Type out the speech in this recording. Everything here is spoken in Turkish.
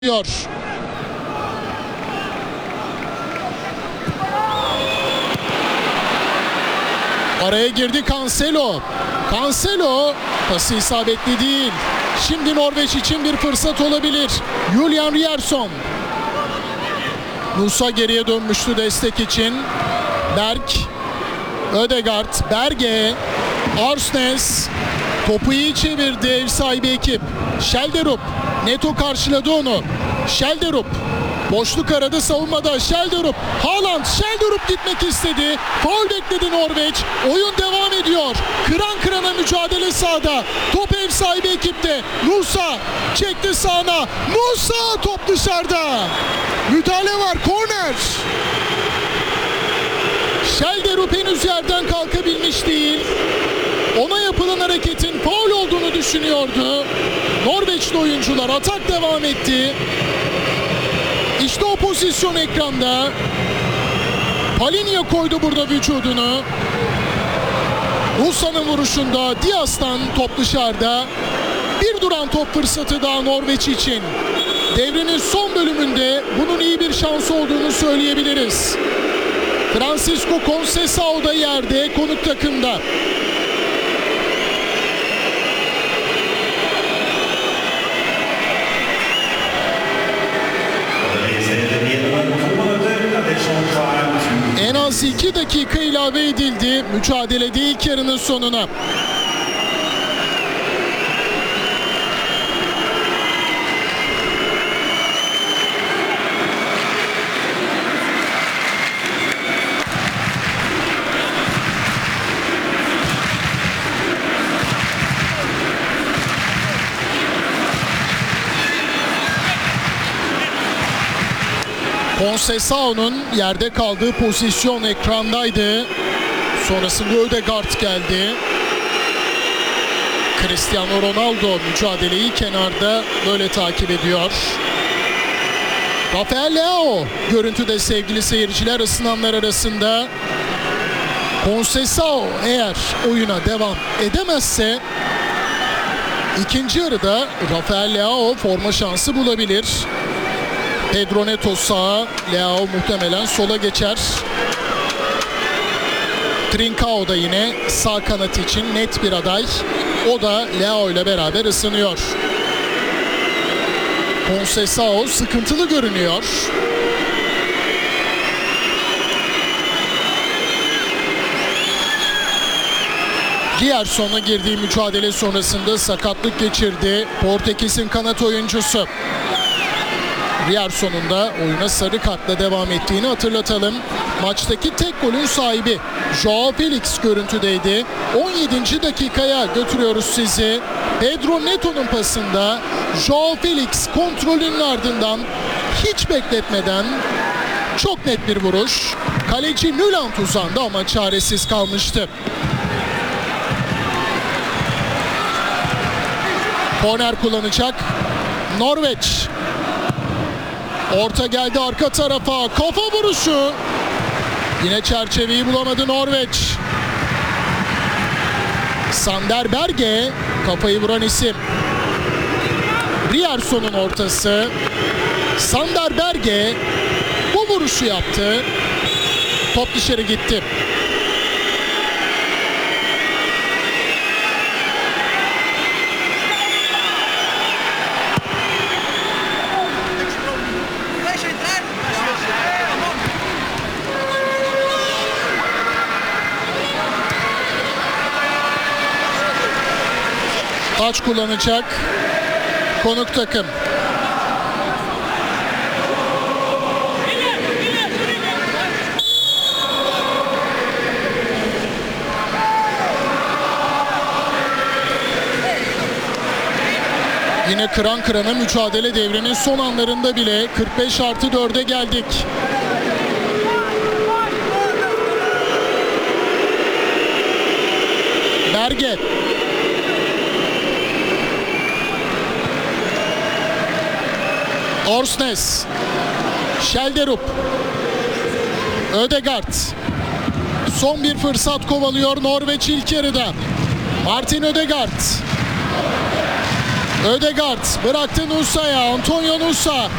diyor. Araya girdi Cancelo. Cancelo pası isabetli değil. Şimdi Norveç için bir fırsat olabilir. Julian Ryerson. Nusa geriye dönmüştü destek için. Berg, Ødegaard, Berge, Arsnes. Topu iyi çevirdi ev sahibi ekip. Schelderup. Neto karşıladı onu. Schelderup. Boşluk aradı savunmada. Schelderup. Haaland. Schelderup gitmek istedi. Faul bekledi Norveç. Oyun devam ediyor. Kıran kırana mücadele sahada. Top ev sahibi ekipte. Nusa çekti sağına. Nusa top dışarıda. Müdahale var. Korner. Schelderup henüz yerden kalkabilmiş değil. Ona yapılan hareketin faul olduğunu düşünüyordu. Norveçli oyuncular atak devam etti. İşte o pozisyon ekranda. Palhinha koydu burada vücudunu. Nusa'nın vuruşunda Diaz'dan top dışarıda. Bir duran top fırsatı daha Norveç için. Devrenin son bölümünde bunun iyi bir şans olduğunu söyleyebiliriz. Francisco Conceição da yerde konuk takımda. En az 2 dakika ilave edildi mücadelede ilk yarının sonuna. Conceição'nun yerde kaldığı pozisyon ekrandaydı. Sonrasında Ødegaard geldi. Cristiano Ronaldo mücadeleyi kenarda böyle takip ediyor. Rafael Leao görüntüde sevgili seyirciler, ısınanlar arasında. Conceição eğer oyuna devam edemezse ikinci yarıda Rafael Leao forma şansı bulabilir. Pedro Neto sağa, Leao muhtemelen sola geçer. Trincao da yine sağ kanat için net bir aday. O da Leao ile beraber ısınıyor. Conceição sıkıntılı görünüyor. Ryerson'a girdiği mücadele sonrasında sakatlık geçirdi Portekiz'in kanat oyuncusu. Ryerson'un da oyuna sarı kartla devam ettiğini hatırlatalım. Maçtaki tek golün sahibi Joao Felix görüntüdeydi. 17. dakikaya götürüyoruz sizi. Pedro Neto'nun pasında Joao Felix kontrolünün ardından hiç bekletmeden çok net bir vuruş. Kaleci Nuland uzandı ama çaresiz kalmıştı. Korner kullanacak Norveç. Orta geldi arka tarafa. Kafa vuruşu. Yine çerçeveyi bulamadı Norveç. Sander Berge kafayı vuran isim. Ryerson'un ortası. Sander Berge bu vuruşu yaptı. Top dışarı gitti. Taç kullanacak konuk takım. Yine kıran kırana mücadele devrenin son anlarında bile 45+4'e geldik. Berge. Arsnes, Schelderup, Ødegaard. Son bir fırsat kovalıyor Norveç ilk yarıda. Martin Ødegaard. Ödegaard bıraktı Nusa'ya. Antonio Nusa